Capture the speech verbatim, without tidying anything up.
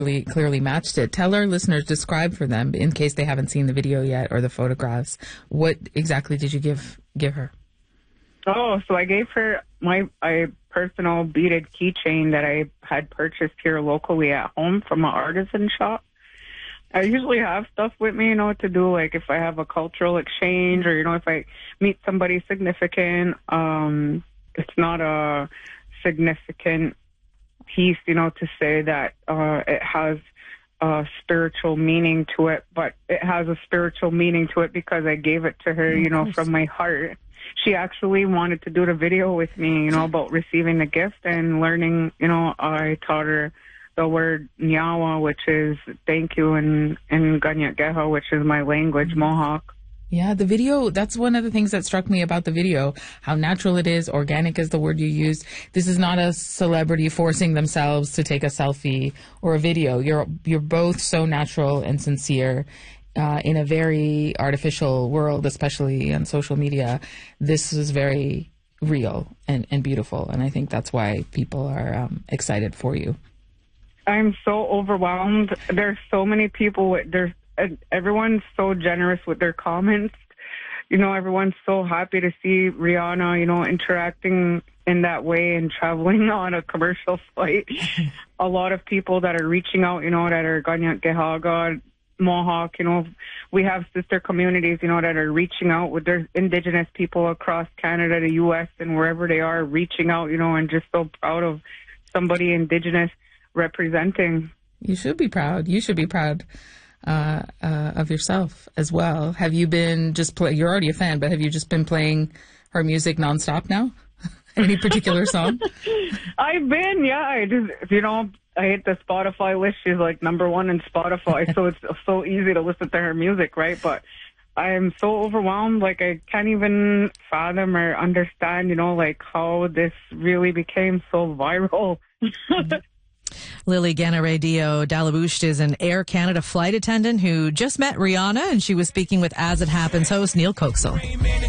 Clearly, clearly matched it. Tell our listeners, describe for them, in case they haven't seen the video yet or the photographs, what exactly did you give give her? Oh, so I gave her my a personal beaded keychain that I had purchased here locally at home from an artisan shop. I usually have stuff with me, you know, to do, like if I have a cultural exchange or, you know, if I meet somebody significant. Um, it's not a significant piece, you know, to say that uh, it has a spiritual meaning to it, but it has a spiritual meaning to it because I gave it to her, you know, from my heart. She actually wanted to do the video with me, you know, about receiving the gift and learning, you know, I taught her the word Nyawa, which is thank you, in, in Ganyat Geha, which is my language, Mohawk. Yeah, the video, that's one of the things that struck me about the video, how natural it is, organic is the word you used. This is not a celebrity forcing themselves to take a selfie or a video. You're you're both so natural and sincere uh, in a very artificial world, especially on social media. This is very real and, and beautiful, and I think that's why people are um, excited for you. I'm so overwhelmed. There's so many people. There's everyone's so generous with their comments. You know, everyone's so happy to see Rihanna, you know, interacting in that way and traveling on a commercial flight. A lot of people that are reaching out, you know, that are Ganyat Gehaga, Mohawk, you know, we have sister communities, you know, that are reaching out with their Indigenous people across Canada, the U S, and wherever they are, reaching out, you know, and just so proud of somebody Indigenous representing. You should be proud. You should be proud. Uh, uh, of yourself as well. Have you been just play? You're already a fan, but have you just been playing her music nonstop now? Any particular song? I've been, yeah. I just, you know, I hit the Spotify list. She's like number one in Spotify, so it's so easy to listen to her music, right? But I am so overwhelmed. Like I can't even fathom or understand, you know, like how this really became so viral. Lily Ganaradio Dalabush is an Air Canada flight attendant who just met Rihanna, and she was speaking with As It Happens host Neil Koksel.